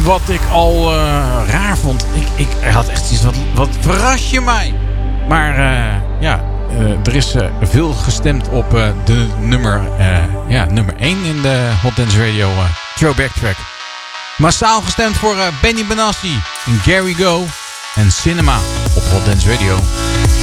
wat ik al raar vond. Ik had echt iets, wat verras je mij? Maar er is veel gestemd op de nummer 1 in de Hot Dance Radio Throwback Track. Massaal gestemd voor Benny Benassi en Gary Go en Cinema op Hot Dance Radio.